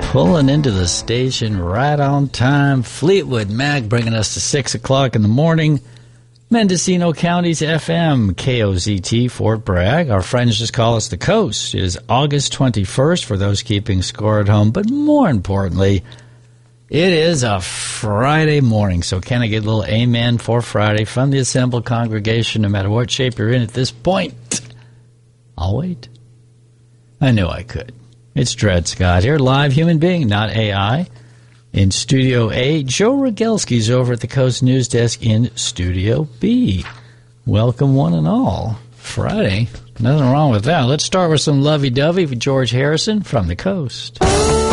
Pulling into the station right on time. Fleetwood Mac bringing us to 6 o'clock in the morning. Mendocino County's FM, KOZT, Fort Bragg. Our friends just call us the Coast. It is August 21st for those keeping score at home. But more importantly, it is a Friday morning. So can I get a little amen for Friday from the assembled congregation, no matter what shape you're in at this point? I'll wait. I knew I could. It's Dred Scott here, live human being, not AI. In Studio A, Joe Rogelski's over at the Coast News Desk in Studio B. Welcome one and all. Friday, nothing wrong with that. Let's start with some lovey-dovey with George Harrison from the Coast.